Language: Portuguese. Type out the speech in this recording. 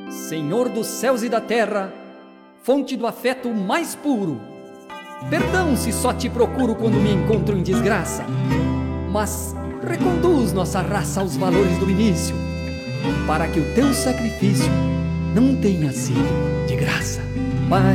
Senhor dos céus e da terra, fonte do afeto mais puro, perdão se só te procuro quando me encontro em desgraça, mas reconduz nossa raça aos valores do início, para que o teu sacrifício não tenha sido de graça. Pai,